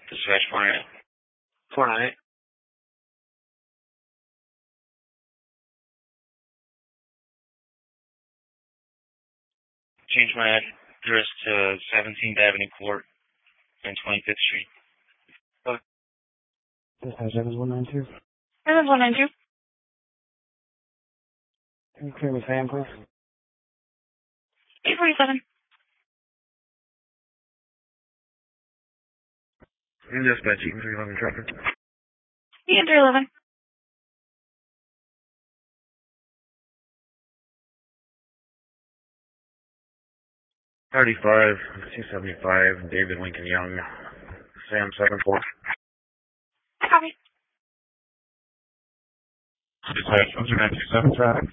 Dispatch 498. 498. Change my address to 17th Avenue Court and 25th Street. Dispatch, Evans 192. Evans 192. Can you clear me Sam, please? 847. Dispatch, Eaton 311 traffic. Eaton 311. $35, 275, David Lincoln Young, Sam 2nd floor. I copy. Dispatch 10927 traffic.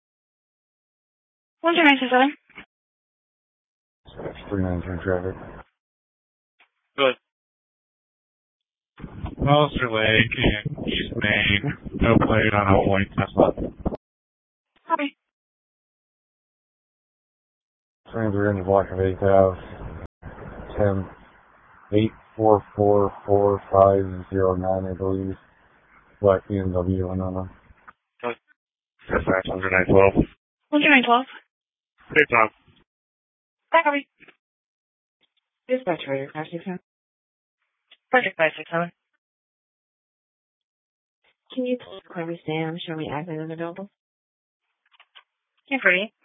12927. Dispatch 393 traffic. Good. Monster Lake in East Main, no plate on a white Tesla. Copy. Stranger in the block of 8th Ave. 10 8444509, I believe. Black BMW, Winona. Dispatch 10912. 12912. Hey, Tom. I copy. Dispatch radio, 567. Project 567. Can you please clear me Sam, show me admin unavailable? You're free.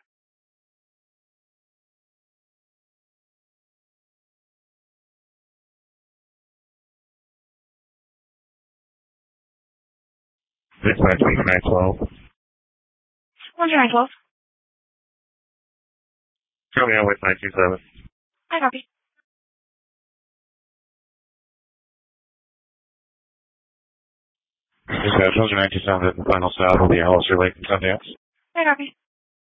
Dispatch 10912. 12912. Show me on with 927. I copy. Dispatch 10927 at the final stop will be Hollister Lake and Sundance. I copy.